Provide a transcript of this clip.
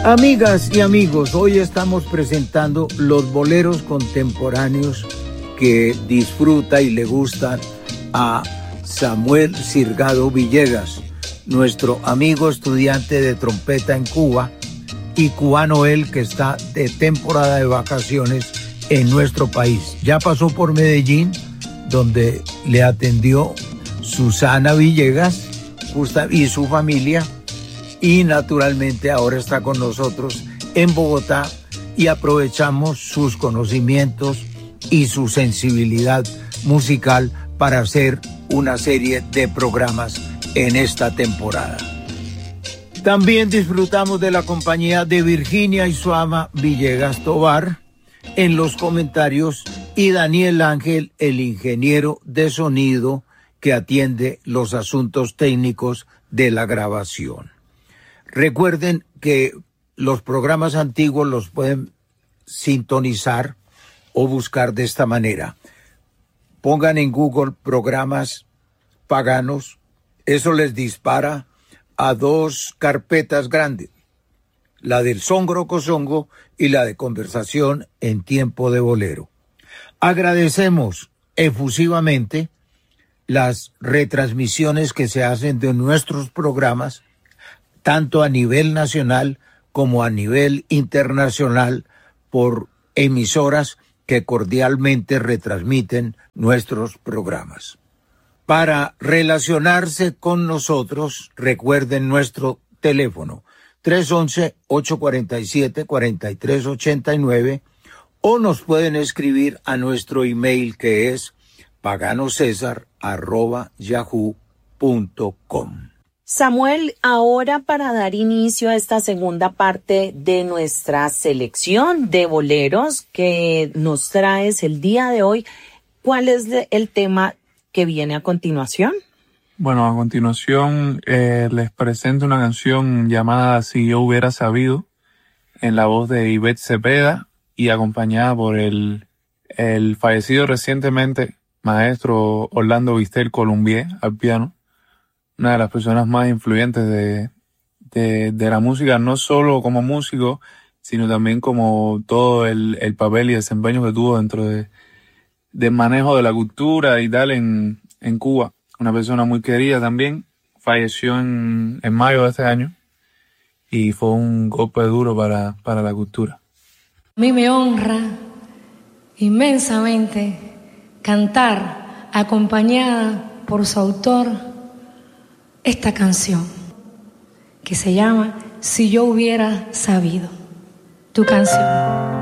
Amigas y amigos, hoy estamos presentando los boleros contemporáneos que disfruta y le gustan a Samuel Sirgado Villegas, nuestro amigo estudiante de trompeta en Cuba y cubano él que está de temporada de vacaciones en nuestro país. Ya pasó por Medellín, donde le atendió Susana Villegas y su familia, y naturalmente ahora está con nosotros en Bogotá y aprovechamos sus conocimientos y su sensibilidad musical para hacer una serie de programas en esta temporada. También disfrutamos de la compañía de Virginia Isuama Villegas Tovar en los comentarios y Daniel Ángel, el ingeniero de sonido que atiende los asuntos técnicos de la grabación. Recuerden que los programas antiguos los pueden sintonizar o buscar de esta manera. Pongan en Google programas paganos, eso les dispara a dos carpetas grandes, la del Songo Cosongo y la de conversación en tiempo de bolero. Agradecemos efusivamente las retransmisiones que se hacen de nuestros programas, tanto a nivel nacional como a nivel internacional, por emisoras que cordialmente retransmiten nuestros programas. Para relacionarse con nosotros, recuerden nuestro teléfono 311-847-4389 o nos pueden escribir a nuestro email que es paganosesar@yahoo.com. Samuel, ahora para dar inicio a esta segunda parte de nuestra selección de boleros que nos traes el día de hoy, ¿cuál es el tema que viene a continuación? Bueno, a continuación les presento una canción llamada Si yo hubiera sabido, en la voz de Ivette Cepeda y acompañada por el fallecido recientemente maestro Orlando Vistel Colombier al piano, una de las personas más influyentes de la música, no solo como músico, sino también como todo el papel y desempeño que tuvo dentro del manejo de la cultura y tal en Cuba. Una persona muy querida también, falleció en mayo de este año y fue un golpe duro para la cultura. A mí me honra inmensamente cantar acompañada por su autor esta canción que se llama Si yo hubiera sabido. Tu canción.